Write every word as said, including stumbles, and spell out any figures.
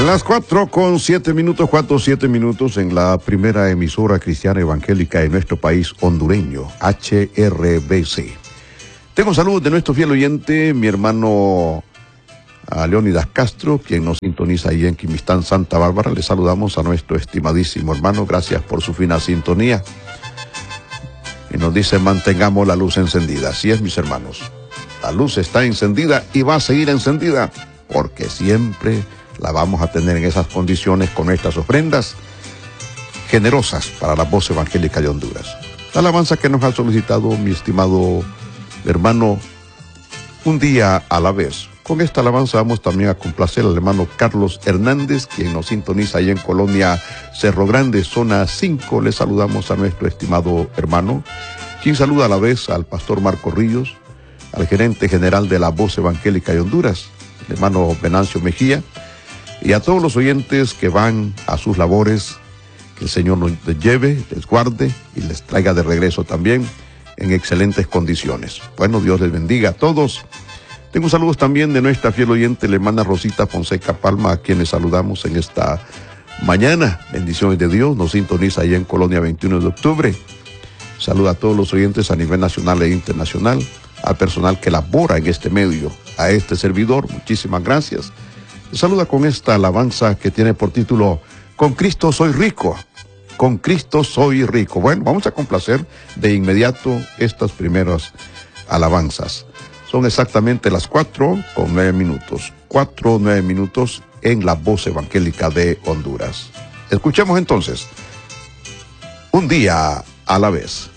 Las cuatro con siete minutos, cuatro siete minutos en la primera emisora cristiana evangélica de nuestro país hondureño, H R B C. Tengo saludos de nuestro fiel oyente, mi hermano a Leónidas Castro, quien nos sintoniza ahí en Quimistán, Santa Bárbara. Le saludamos a nuestro estimadísimo hermano, gracias por su fina sintonía. Y nos dice, mantengamos la luz encendida. Así es, mis hermanos. La luz está encendida y va a seguir encendida, porque siempre la vamos a tener en esas condiciones con nuestras ofrendas generosas para la voz evangélica de Honduras. La alabanza que nos ha solicitado mi estimado hermano, un día a la vez. Con esta alabanza vamos también a complacer al hermano Carlos Hernández, quien nos sintoniza ahí en Colonia Cerro Grande, zona cinco. Le saludamos a nuestro estimado hermano, quien saluda a la vez al pastor Marco Ríos, al gerente general de la voz evangélica de Honduras, el hermano Venancio Mejía, y a todos los oyentes que van a sus labores. Que el Señor nos lleve, les guarde y les traiga de regreso también en excelentes condiciones. Bueno, Dios les bendiga a todos. Tengo saludos también de nuestra fiel oyente, la hermana Rosita Fonseca Palma, a quienes saludamos en esta mañana. Bendiciones de Dios, nos sintoniza ahí en Colonia veintiuno de octubre. Saluda a todos los oyentes a nivel nacional e internacional, al personal que labora en este medio, a este servidor, muchísimas gracias. Saluda con esta alabanza que tiene por título, Con Cristo soy rico, con Cristo soy rico. Bueno, vamos a complacer de inmediato estas primeras alabanzas. Son exactamente las cuatro con nueve minutos, cuatro, nueve minutos en la voz evangélica de Honduras. Escuchemos entonces, un día a la vez.